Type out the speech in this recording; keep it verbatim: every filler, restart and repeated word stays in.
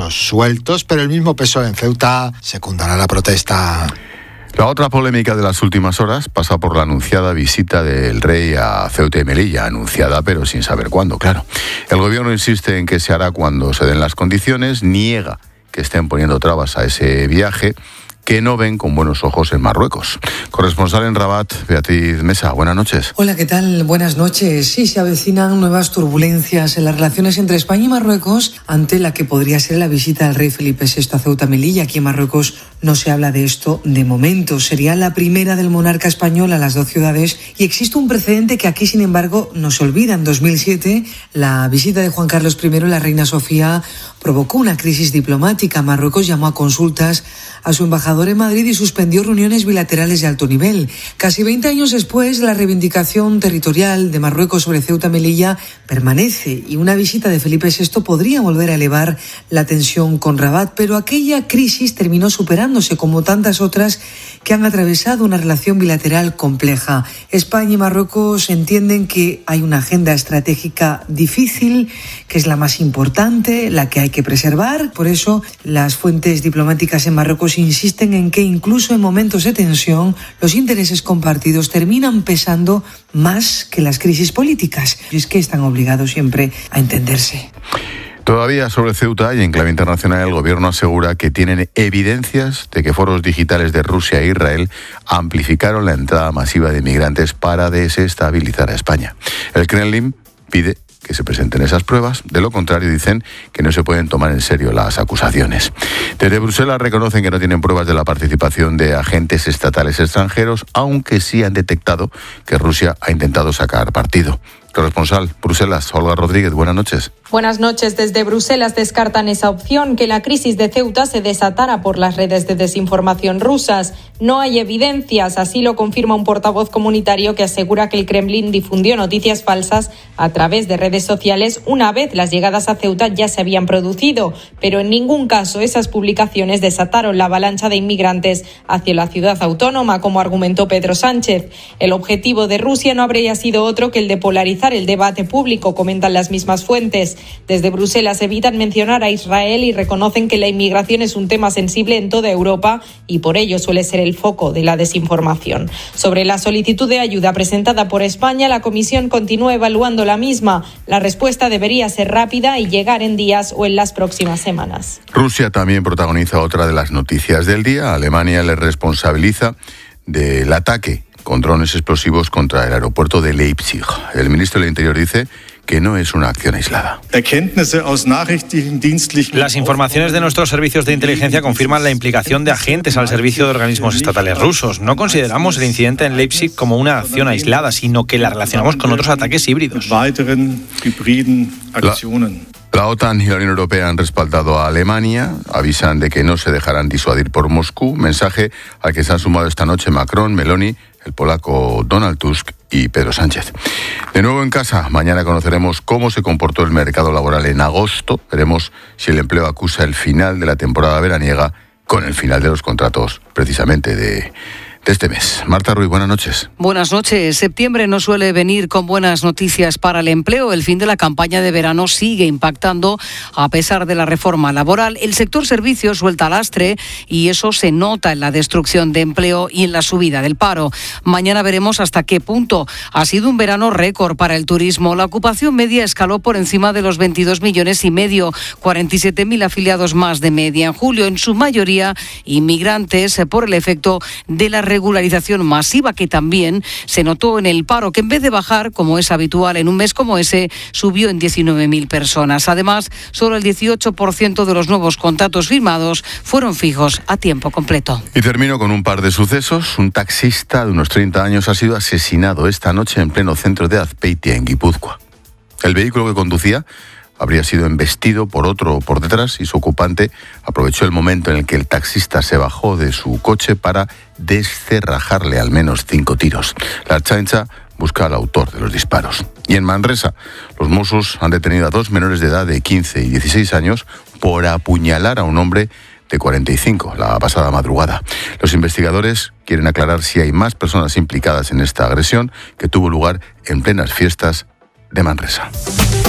presos sueltos, pero el mismo P S O E en Ceuta secundará la protesta. La otra polémica de las últimas horas pasa por la anunciada visita del rey a Ceuta y Melilla, anunciada pero sin saber cuándo, claro. El gobierno insiste en que se hará cuando se den las condiciones, niega que estén poniendo trabas a ese viaje, que no ven con buenos ojos en Marruecos. Corresponsal en Rabat, Beatriz Mesa, buenas noches. Hola, ¿qué tal? Buenas noches. Sí, se avecinan nuevas turbulencias en las relaciones entre España y Marruecos ante la que podría ser la visita del rey Felipe sexto a Ceuta y Melilla. Aquí en Marruecos no se habla de esto de momento. Sería la primera del monarca español a las dos ciudades y existe un precedente que aquí, sin embargo, no se olvida. En dos mil siete, la visita de Juan Carlos primero y la reina Sofía provocó una crisis diplomática. Marruecos llamó a consultas a su embajador en Madrid y suspendió reuniones bilaterales de alto nivel. Casi veinte años después, la reivindicación territorial de Marruecos sobre Ceuta y Melilla permanece y una visita de Felipe sexto podría volver a elevar la tensión con Rabat, pero aquella crisis terminó superándose como tantas otras que han atravesado una relación bilateral compleja. España y Marruecos entienden que hay una agenda estratégica difícil, que es la más importante, la que hay que preservar. Por eso, las fuentes diplomáticas en Marruecos insisten en que incluso en momentos de tensión, los intereses compartidos terminan pesando más que las crisis políticas. Y es que están obligados siempre a entenderse. Todavía sobre Ceuta y en clave internacional, el gobierno asegura que tienen evidencias de que foros digitales de Rusia e Israel amplificaron la entrada masiva de inmigrantes para desestabilizar a España. El Kremlin pide que se presenten esas pruebas, de lo contrario dicen que no se pueden tomar en serio las acusaciones. Desde Bruselas reconocen que no tienen pruebas de la participación de agentes estatales extranjeros, aunque sí han detectado que Rusia ha intentado sacar partido. Corresponsal, Bruselas, Olga Rodríguez, buenas noches. Buenas noches. Desde Bruselas descartan esa opción, que la crisis de Ceuta se desatara por las redes de desinformación rusas. No hay evidencias, así lo confirma un portavoz comunitario que asegura que el Kremlin difundió noticias falsas a través de redes sociales una vez las llegadas a Ceuta ya se habían producido, pero en ningún caso esas publicaciones desataron la avalancha de inmigrantes hacia la ciudad autónoma, como argumentó Pedro Sánchez. El objetivo de Rusia no habría sido otro que el de polarizar el debate público, comentan las mismas fuentes. Desde Bruselas evitan mencionar a Israel y reconocen que la inmigración es un tema sensible en toda Europa y por ello suele ser el foco de la desinformación. Sobre la solicitud de ayuda presentada por España, la Comisión continúa evaluando la misma. La respuesta debería ser rápida y llegar en días o en las próximas semanas. Rusia también protagoniza otra de las noticias del día. Alemania le responsabiliza del ataque con drones explosivos contra el aeropuerto de Leipzig. El ministro del Interior dice que no es una acción aislada. Las informaciones de nuestros servicios de inteligencia confirman la implicación de agentes al servicio de organismos estatales rusos. No consideramos el incidente en Leipzig como una acción aislada, sino que la relacionamos con otros ataques híbridos. La, la OTAN y la Unión Europea han respaldado a Alemania, avisan de que no se dejarán disuadir por Moscú, mensaje al que se han sumado esta noche Macron, Meloni, el polaco Donald Tusk y Pedro Sánchez. De nuevo en casa, mañana conoceremos cómo se comportó el mercado laboral en agosto. Veremos si el empleo acusa el final de la temporada veraniega con el final de los contratos, precisamente, de... de este mes. Marta Ruiz, buenas noches. Buenas noches. Septiembre no suele venir con buenas noticias para el empleo. El fin de la campaña de verano sigue impactando a pesar de la reforma laboral. El sector servicios suelta lastre y eso se nota en la destrucción de empleo y en la subida del paro. Mañana veremos hasta qué punto. Ha sido un verano récord para el turismo. La ocupación media escaló por encima de los veintidós millones y medio, cuarenta y siete mil afiliados más de media. En julio, en su mayoría, inmigrantes por el efecto de la regularización masiva que también se notó en el paro, que en vez de bajar, como es habitual en un mes como ese, subió en diecinueve mil personas. Además, solo el dieciocho por ciento de los nuevos contratos firmados fueron fijos a tiempo completo. Y termino con un par de sucesos. Un taxista de unos treinta años ha sido asesinado esta noche en pleno centro de Azpeitia, en Guipúzcoa. El vehículo que conducía habría sido embestido por otro por detrás y su ocupante aprovechó el momento en el que el taxista se bajó de su coche para descerrajarle al menos cinco tiros. La Ertzaintza busca al autor de los disparos. Y en Manresa, los Mossos han detenido a dos menores de edad de quince y dieciséis años por apuñalar a un hombre de cuarenta y cinco la pasada madrugada. Los investigadores quieren aclarar si hay más personas implicadas en esta agresión que tuvo lugar en plenas fiestas de Manresa.